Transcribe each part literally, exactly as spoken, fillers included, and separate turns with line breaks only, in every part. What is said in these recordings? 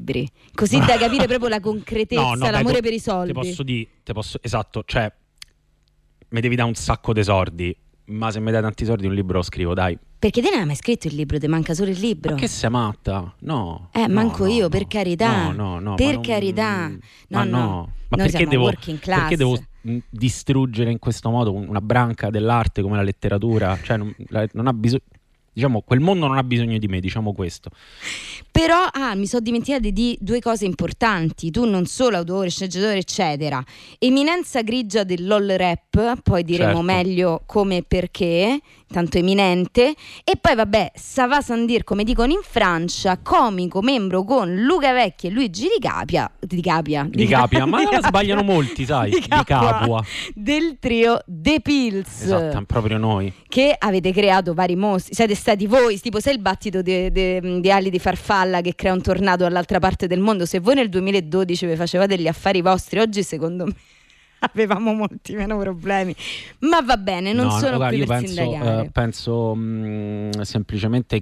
libri, così da capire proprio la concretezza,
no, no,
l'amore
beh,
per i soldi.
Te posso dire, te posso, esatto, cioè mi devi dare un sacco di soldi, ma se mi dai tanti soldi un libro lo scrivo, dai.
Perché te ne hai mai scritto il libro? Ti manca solo il libro?
Ma che sei matta? No.
Eh,
no,
manco
no,
io,
no.
per carità.
No, no, no.
Per
non,
carità. No,
ma no.
no.
Ma
Noi
perché
siamo
devo,
working class.
perché devo distruggere in questo modo una branca dell'arte come la letteratura? Cioè, non, la, non ha bisogno. Diciamo, quel mondo non ha bisogno di me, diciamo questo.
Però, ah, mi sono dimenticata di due cose importanti. Tu non solo autore, sceneggiatore, eccetera. Eminenza grigia del LOL rap, poi diremo
Certo.
meglio come e perché, tanto eminente. E poi vabbè, ça va sans dire, come dicono in Francia, comico, membro con Luca Vecchi e Luigi Di Capia. Di Capia.
Di Capia, ma
Di
la sbagliano molti, sai. Di Capua.
Del trio The Pills.
Esatto, proprio noi.
Che avete creato vari mostri. Siete stati voi, tipo sei il battito di, di, di ali di farfalla che crea un tornado dall'altra parte del mondo. Se voi nel duemiladodici vi facevate gli affari vostri, oggi secondo me avevamo molti meno problemi, ma va bene, non
no,
sono
guarda,
qui
io
per
penso,
sindacare.
eh, penso mh, semplicemente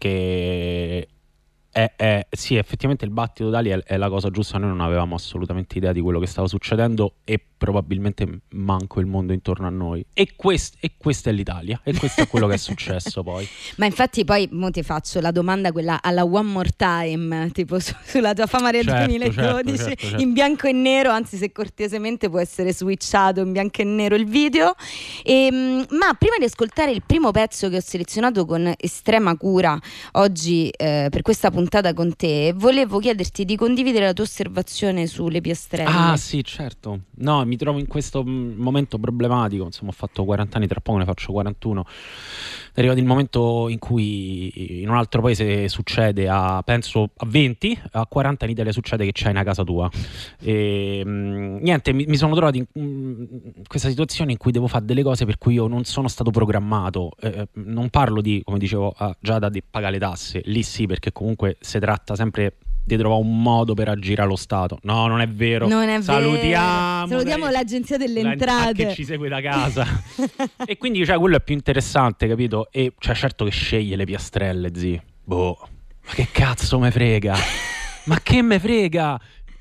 che è, è, sì, effettivamente il battito d'ali è, è la cosa giusta. Noi non avevamo assolutamente idea di quello che stava succedendo e probabilmente manco il mondo intorno a noi, e, quest, e questa è l'Italia, e questo è quello che è successo poi.
Ma infatti poi mo ti faccio la domanda quella alla one more time, tipo su, sulla tua fama del
certo,
duemiladodici,
certo, certo, certo.
in bianco e nero, anzi se cortesemente può essere switchato in bianco e nero il video. E, ma prima di ascoltare il primo pezzo che ho selezionato con estrema cura oggi eh, per questa puntata con te, volevo chiederti di condividere la tua osservazione sulle piastrelle.
Ah sì, certo. No, mi trovo in questo momento problematico, insomma ho fatto quaranta anni, tra poco ne faccio quarantuno. È arrivato il momento in cui in un altro paese succede a, penso, a venti, a quaranta in Italia succede che c'hai una casa tua. E, mh, niente, mi, mi sono trovato in mh, questa situazione in cui devo fare delle cose per cui io non sono stato programmato. Eh, non parlo di, come dicevo a Giada, di pagare le tasse, lì sì, perché comunque si tratta sempre di trovare un modo per aggirare lo Stato. No, non è vero.
Non è
Salutiamo,
vero. Salutiamo
dai,
l'agenzia delle
la,
entrate
che ci segue da casa. E quindi cioè, quello è più interessante, capito? E cioè, certo che sceglie le piastrelle, zi. Boh, ma che cazzo me frega? Ma che me frega?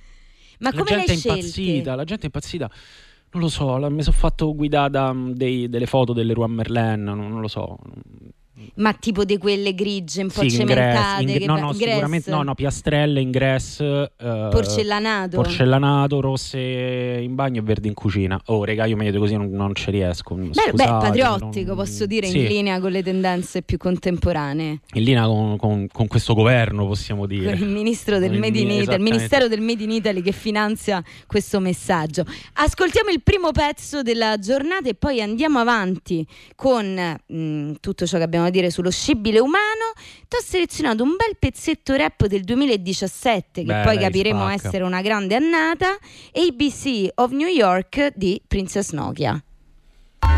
Ma
la
come
gente
l'hai
è
scelte?
impazzita, la gente è impazzita. Non lo so, la, mi sono fatto guidare da um, dei, delle foto delle Leroy Merlin, non, non lo so.
Ma tipo di quelle grigie un po'
Sì,
cementate,
ingres,
che
no,
va-
no,
ingress,
sicuramente no, no, piastrelle, ingresso, eh,
porcellanato.
porcellanato, rosse in bagno e verdi in cucina. Oh, regà, io meglio così non, non ci riesco.
Beh,
Scusate,
beh, patriottico,
non-
posso dire,
sì,
in linea con le tendenze più contemporanee.
in linea con, con, con questo governo, possiamo dire.
Con il ministro del
Con il
Made in
mi-
Italy, il
esattamente.
Ministero del Made in Italy che finanzia questo messaggio. Ascoltiamo il primo pezzo della giornata e poi andiamo avanti con mh, tutto ciò che abbiamo da dire sullo scibile umano. Ti ho selezionato un bel pezzetto rap del duemiladiciassette che
Beh,
poi
lei
capiremo
spacca.
essere una grande annata, A B C of New York di Princess Nokia.